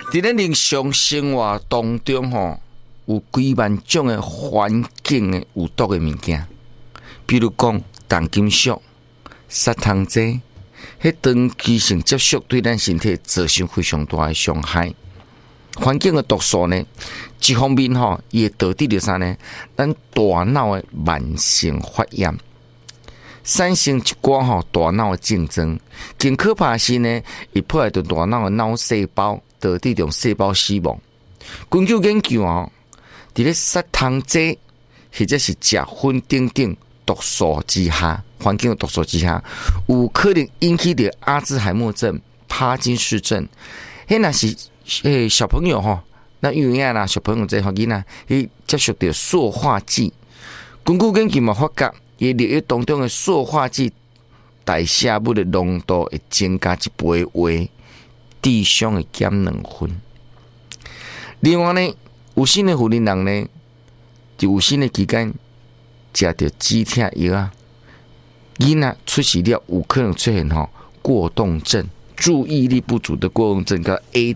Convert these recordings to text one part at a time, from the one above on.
在咱日常生活当中有几万种的环境的有毒的物件，比如讲重金属、杀虫剂，迄长期性接触对咱身体造成非常大的伤害。环境的毒素呢，一方面伊会导致着啥呢？咱大脑的慢性发炎，产生一寡大脑的竞争。更可怕的是呢，伊破坏着大脑的脑细胞，导致着细胞死亡。根据研究伫咧杀虫剂或者是食粉等等毒素之下，环境的毒素之下，有可能引起着阿兹海默症、帕金氏症。迄若是小朋友那幼儿啦，小朋友这囡仔，伊接触到塑化剂。根据研究发觉，伊血液当中的塑化剂代谢物的浓度会增加1倍为智商会减2分。另外呢，有新的妇人人呢，就有新的期间食到止痛药囡仔出事了，有可能出现过动症。注意力不足的过动症叫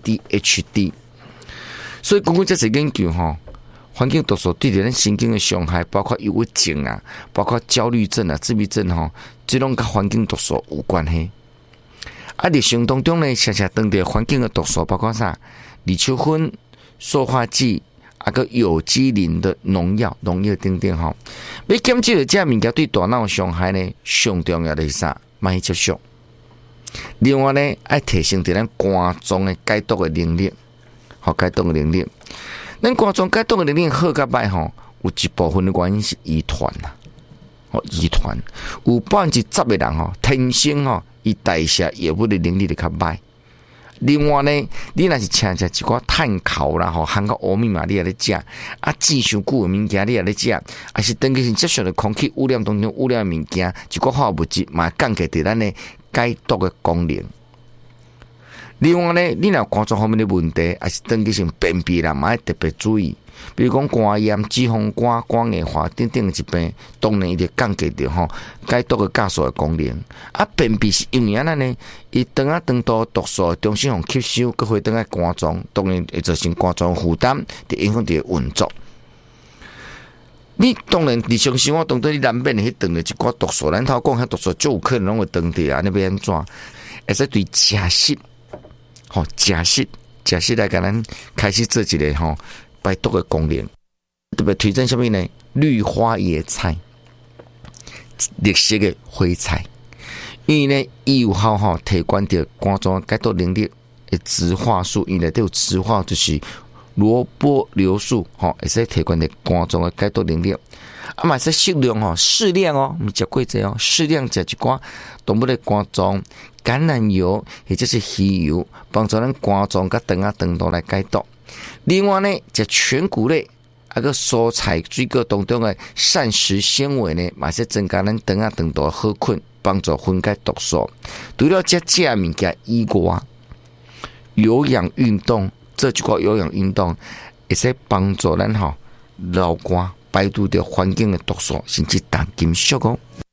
ADHD， 所以根据这些研究环境毒素对咱神经的伤害，包括忧郁症啊，包括焦虑症啊、自闭症这种跟环境毒素有关系。日常当中呢，常常当地环境的毒素包括啥？二手酚、塑化剂个有机磷的农药等等要减少这物件对大脑伤害呢，上重要的是啥？莫接触。另外呢，要提升咱肝脏的解毒的能力，解毒的能力。咱肝脏解毒的能力好甲歹有一部分的原因是遗传啦，遗传有10%的人天生伊代谢药物的能力就较歹。另外呢，你若是吃一寡碳烤啦，含个欧米玛你也咧食，煮伤久的物件你也咧食，还是长期性接触的空气污染当中污染的物件，一寡化学物质嘛降低咱的解毒的功能。另外呢，你若肝脏方面的问题，还是长期性便秘啦，嘛要特别注意。比如讲肝炎、脂肪肝、肝硬化等等的疾病，当然伊就降低着解毒的酵素的功能。便秘是因为安呢，伊肠道毒素中心吸收，佮回转来肝脏，当然会造成肝脏负担，就影响到运作。你当然日常生活当中，你难免去断了一寡毒素，咱头讲迄毒素就有可能拢会断掉，安尼要安怎？会使对食食来甲咱开始做一个排毒的功能。特别推荐什么呢？绿花椰菜、绿色的花菜，因为呢，伊有效提高着肝脏解毒能力的植化素，因内底有植化就是萝卜硫素，会使提高着肝脏的解毒能力。嘛是适量适量毋食过济适量食一寡动物的肝脏、橄榄油或者是鱼油，帮助咱肝脏甲肠道来解毒。另外呢，食全谷类个蔬菜水果当中的膳食纤维呢，嘛是增加咱肠道的好菌，帮助分解毒素。除了这物件以外，有氧运动，这几个有氧运动会使帮助咱流汗，排除掉环境的毒素，甚至重金属